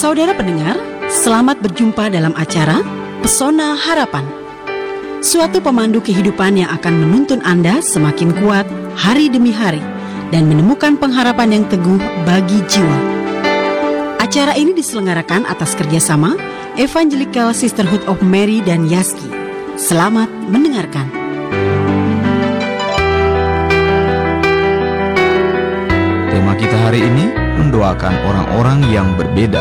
Saudara pendengar, selamat berjumpa dalam acara Pesona Harapan. Suatu pemandu kehidupan yang akan menuntun Anda semakin kuat hari demi hari dan menemukan pengharapan yang teguh bagi jiwa. Acara ini diselenggarakan atas kerjasama Evangelical Sisterhood of Mary dan Yaski. Selamat mendengarkan. Tema kita hari ini mendoakan orang-orang yang berbeda.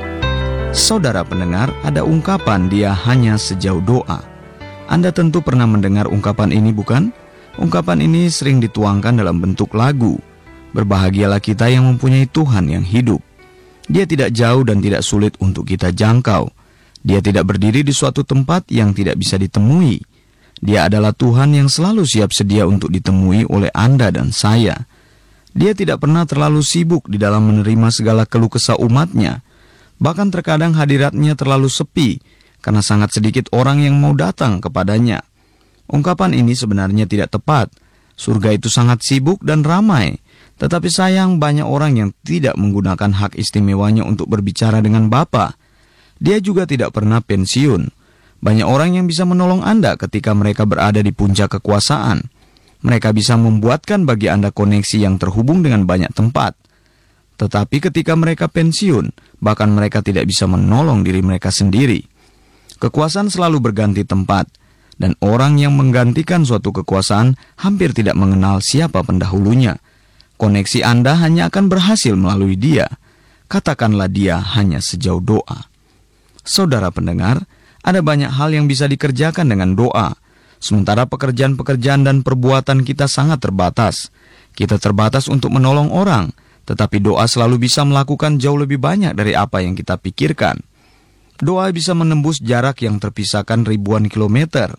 Saudara pendengar, ada ungkapan dia hanya sejauh doa. Anda tentu pernah mendengar ungkapan ini, bukan? Ungkapan ini sering dituangkan dalam bentuk lagu. Berbahagialah kita yang mempunyai Tuhan yang hidup. Dia tidak jauh dan tidak sulit untuk kita jangkau. Dia tidak berdiri di suatu tempat yang tidak bisa ditemui. Dia adalah Tuhan yang selalu siap sedia untuk ditemui oleh Anda dan saya. Dia tidak pernah terlalu sibuk di dalam menerima segala keluh kesah umatnya. Bahkan terkadang hadiratnya terlalu sepi, karena sangat sedikit orang yang mau datang kepadanya. Ungkapan ini sebenarnya tidak tepat. Surga itu sangat sibuk dan ramai, tetapi sayang banyak orang yang tidak menggunakan hak istimewanya untuk berbicara dengan Bapa. Dia juga tidak pernah pensiun. Banyak orang yang bisa menolong Anda ketika mereka berada di puncak kekuasaan. Mereka bisa membuatkan bagi Anda koneksi yang terhubung dengan banyak tempat. Tetapi ketika mereka pensiun, bahkan mereka tidak bisa menolong diri mereka sendiri. Kekuasaan selalu berganti tempat, dan orang yang menggantikan suatu kekuasaan hampir tidak mengenal siapa pendahulunya. Koneksi Anda hanya akan berhasil melalui dia. Katakanlah dia hanya sejauh doa. Saudara pendengar, ada banyak hal yang bisa dikerjakan dengan doa. Sementara pekerjaan-pekerjaan dan perbuatan kita sangat terbatas. Kita terbatas untuk menolong orang, tetapi doa selalu bisa melakukan jauh lebih banyak dari apa yang kita pikirkan. Doa bisa menembus jarak yang terpisahkan ribuan kilometer.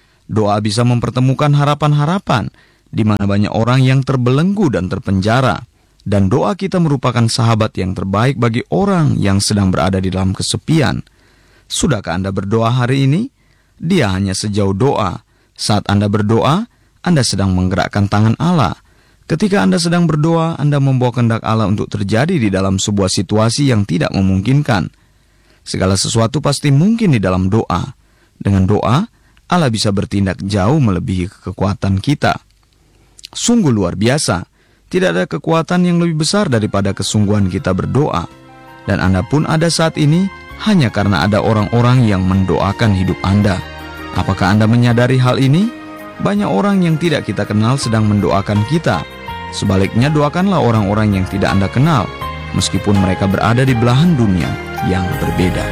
Doa bisa mempertemukan harapan-harapan, di mana banyak orang yang terbelenggu dan terpenjara. Dan doa kita merupakan sahabat yang terbaik bagi orang yang sedang berada di dalam kesepian. Sudahkah Anda berdoa hari ini? Dia hanya sejauh doa. Saat Anda berdoa, Anda sedang menggerakkan tangan Allah. Ketika Anda sedang berdoa, Anda membawa kehendak Allah untuk terjadi di dalam sebuah situasi yang tidak memungkinkan. Segala sesuatu pasti mungkin di dalam doa. Dengan doa, Allah bisa bertindak jauh melebihi kekuatan kita. Sungguh luar biasa. Tidak ada kekuatan yang lebih besar daripada kesungguhan kita berdoa. Dan Anda pun ada saat ini hanya karena ada orang-orang yang mendoakan hidup Anda. Apakah Anda menyadari hal ini? Banyak orang yang tidak kita kenal sedang mendoakan kita. Sebaliknya, doakanlah orang-orang yang tidak Anda kenal, meskipun mereka berada di belahan dunia yang berbeda.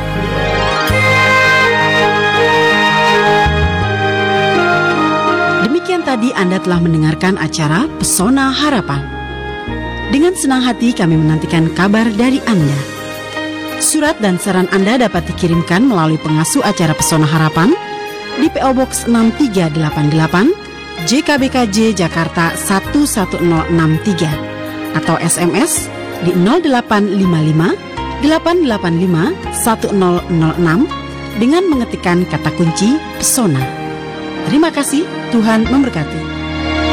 Demikian tadi Anda telah mendengarkan acara Pesona Harapan. Dengan senang hati kami menantikan kabar dari Anda. Surat dan saran Anda dapat dikirimkan melalui pengasuh acara Pesona Harapan di PO Box 6388 JKBKJ Jakarta 11063 atau SMS di 0855 885 1006 dengan mengetikkan kata kunci Pesona. Terima kasih, Tuhan memberkati.